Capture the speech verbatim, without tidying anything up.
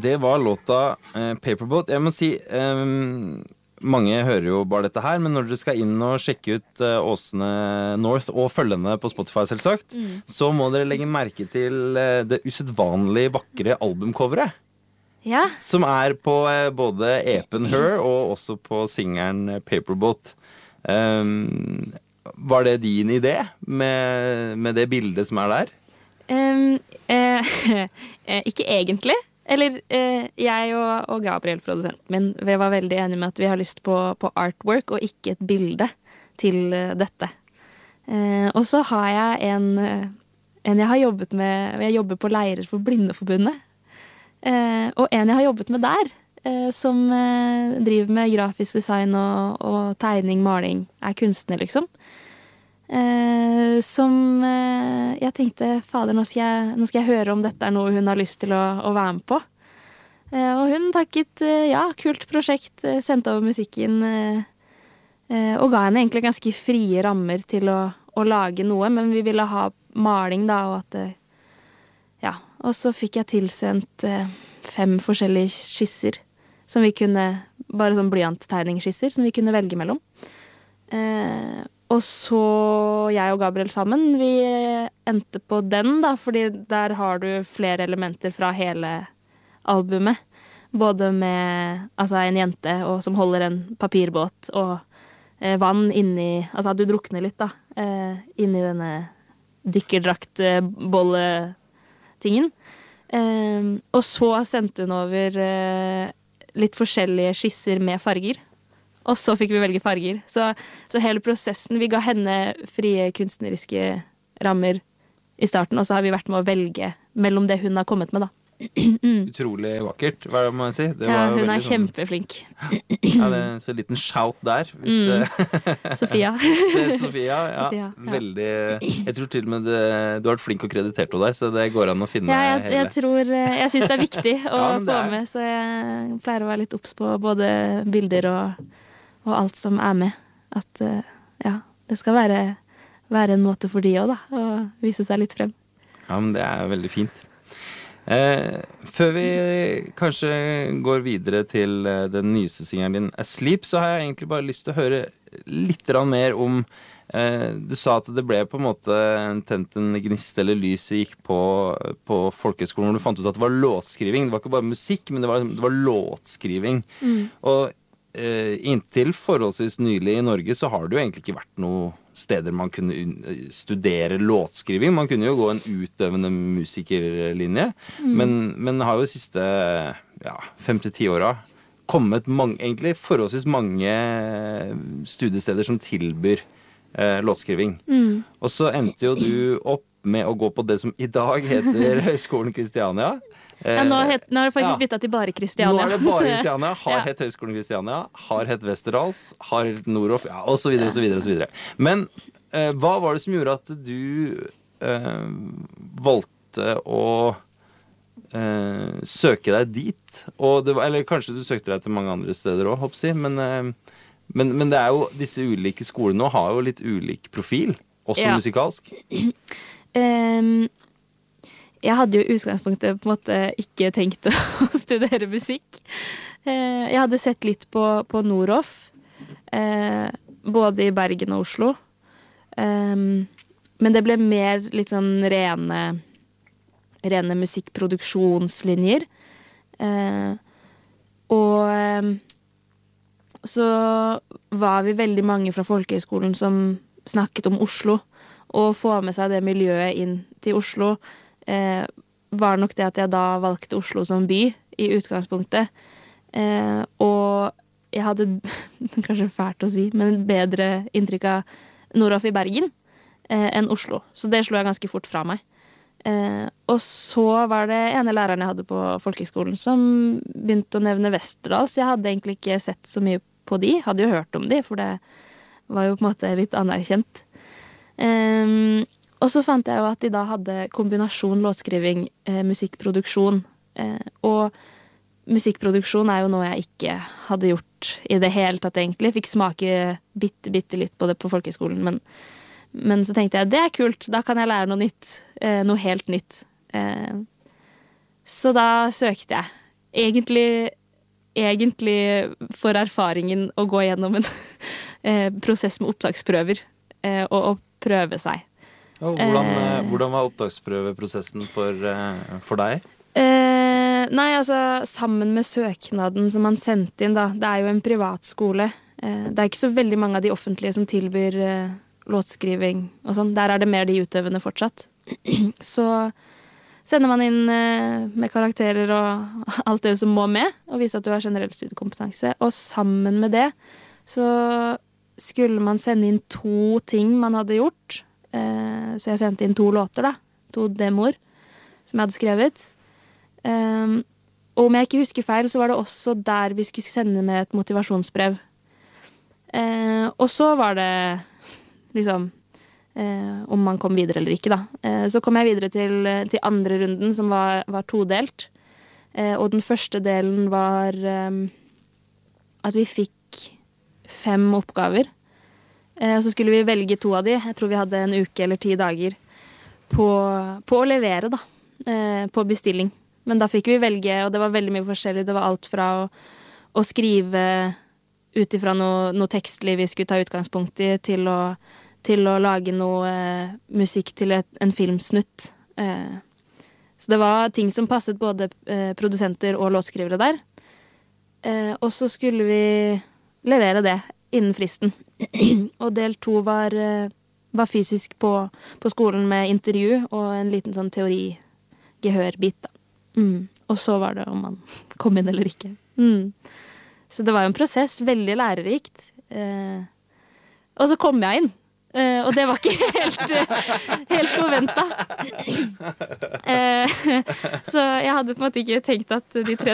det var låta eh, Paperboat. Jeg må si, eh, mange hører jo bare dette her, men når dere skal inn og sjekke ut eh, Åsne North og følge henne på Spotify selvsagt, mm. så må dere legge merke til eh, det usedvanlig vakre albumcoveret. Ja. Som er på eh, både E P-en Her og også på singeren Paperboat. Um, var det din idé med, med det bildet som er der? Um, eh, ikke egentlig. Eller eh, jeg og, og Gabriel, produsenten min, vi var veldig enige med at vi har lyst på, på artwork og ikke et bilde til uh, dette. Eh, og så har jeg en, en jeg har jobbet med, jeg jobber på leirer for Blindeforbundet. Eh, og en jeg har jobbet med der, eh, som eh, driver med grafisk design og, og tegning, maling, er kunstner liksom. Eh, som eh, jeg tenkte, fader, nå skal jeg, nå skal jeg høre om dette er noe hun har lyst til å, å være med på. Eh, og hun takket, eh, ja, kult prosjekt, eh, sendte over musikken, eh, eh, og ga henne egentlig ganske frie rammer til å, å lage noe, men vi ville ha maling da, og at, eh, ja, og så fikk jeg tilsendt eh, fem forskjellige skisser, som vi kunne, bare sånn blyanttegningsskisser, som vi kunne velge mellom. Eh, Og så jeg og Gabriel sammen, vi endte på den da, fordi der har du flere elementer fra hele albumet. Både med altså, en jente og, som holder en papirbåt, og eh, vann inni, altså at du drukner litt da, eh, inni denne dykkerdrakt-bolle-tingen. Eh, og så sendte hun over eh, litt forskjellige skisser med farger. Og så fikk vi velge farger. Så, så hele prosessen, vi ga henne frie kunstneriske rammer i starten, og så har vi vært med å velge mellom det hun har kommet med, da. Utrolig vakkert, hva må jeg si? Det ja, var hun er sånn, kjempeflink. Ja, det er så en liten shout der. Hvis, mm. Sofia. Sofia, ja. Sofia, ja. Veldig, jeg tror til og med det, du har vært flink og kreditert på deg, så det går an å finne ja, jeg, hele. Jeg tror, jeg synes det er viktig å ja, få med, så jeg pleier å være litt obs på både bilder og og alt som er med. At, ja, det skal være, være en måte for de også, da, å vise seg litt frem. Ja, men det er veldig fint. Eh, før vi kanskje går videre til den nyeste singeren din, Asleep, så har jeg egentlig bare lyst til å høre litt mer om eh, du sa at det ble på en måte tent en gnist eller lyset gikk på, på folkehøyskolen, hvor du fant ut at det var låtskriving. Det var ikke bare musikk, men det var, det var låtskriving. Mm. Og Uh, inntil forholdsvis nylig i Norge så har det jo egentlig ikke vært noen steder man kunne studere låtskriving. Man kunne jo gå en utøvende musikerlinje, mm. men, men har jo de siste ja, fem til ti åra kommet mange, egentlig forholdsvis mange studiesteder som tilbyr uh, låtskriving. Mm. Og så endte jo du opp med å gå på det som i dag heter Høgskolen Kristiania. Ja, nå, het, nå har det faktisk ja. byttet til bare Kristiania. Nå er det bare Kristiania, har ja. hett Høgskolen Kristiania, har hett Westerdals, har hett Nordhoff, ja, og så videre, og så videre, og så videre. Men eh, hva var det som gjorde at du eh, valgte å eh, søke deg dit? Og det var, eller kanskje du søkte deg til mange andre steder også, håper jeg, men, eh, men, men det er jo, disse ulike skolene har jo litt ulik profil, også ja. musikalsk. Um Jeg hadde jo i utgangspunktet på en måte ikke tenkt å studere musikk. Jeg hadde sett litt på, på Nordhoff, både i Bergen og Oslo. Men det ble mer litt sånn rene, rene musikkproduksjonslinjer. Og så var vi veldig mange fra folkehøyskolen som snakket om Oslo, og få med seg det miljøet inn til Oslo. Eh, var nok det at jeg da valgte Oslo som by i utgangspunktet. Eh, og jeg hadde, kanskje fælt å si, men bedre inntrykk av Nordhoff i Bergen eh, enn Oslo. Så det slo jeg ganske fort fra meg. Eh, og så var det ene læreren jeg hadde på folkehøyskolen som begynte å nevne Westerdals. Jeg hadde egentlig ikke sett så mye på de, hadde jo hørt om de, for det var jo på en måte litt anerkjent. Eh, Og så fant jeg jo at de da hadde kombinasjon låtskriving, eh, musikkproduksjon. Eh, og musikkproduksjon er jo noe jeg ikke hadde gjort i det hele tatt egentlig. Fikk smake bitte, bitte litt på det på folkehøyskolen. Men, men så tenkte jeg, det er kult, da kan jeg lære noe nytt. Eh, noe helt nytt. Eh, så da søkte jeg egentlig, egentlig for erfaringen å gå gjennom en eh, prosess med opptaksprøver eh, og, og prøve seg. Og hvordan, eh, hvordan var opptaksprøveprosessen for, eh, for deg? Eh, nei, altså, sammen med søknaden som man sendte inn, da. Det er jo en privatskole. Eh, det er ikke så veldig mange av de offentlige som tilbyr eh, låtskriving og sånn. Der er det mer de utøvende fortsatt. Så sender man inn eh, med karakterer og alt det som må med, og viser at du har generell studiekompetanse. Og sammen med det så skulle man sende inn to ting man hadde gjort. Eh, så jeg sendte inn to låter, da. To demoer som jeg hadde skrevet. Um, og om jeg ikke husker feil, så var det også der vi skulle sende med et motivasjonsbrev. Uh, og så var det liksom uh, om man kom videre eller ikke, da. Uh, så kom jeg videre til, til andre runden, som var, var todelt. Uh, og den første delen var um, at vi fikk fem oppgaver. Uh, og så skulle vi velge to av de. Jeg tror vi hadde en uke eller ti dager på, på å levere, da. Uh, på bestilling. Men da fikk vi velge, og det var veldig mye forskjellig. Det var alt fra å, å skrive ut ifra noe, noe tekstlig vi skulle ta utgangspunkt i, til å, til å lage noe eh, musikk til et, en filmsnutt. Eh, så det var ting som passet både eh, produsenter og låtskrivere der. Eh, og så skulle vi levere det innen fristen. Og del to var, eh, var fysisk på, på skolen med intervju og en liten sånn teori-gehørbit, da. Mm. Og så var det om man kom inn eller ikke. Mm. Så det var jo en prosess, veldig lærerikt. Eh, og så kom jeg inn. Eh, og det var ikke helt, helt forventet. Eh, så jeg hadde på en måte ikke tenkt at de tre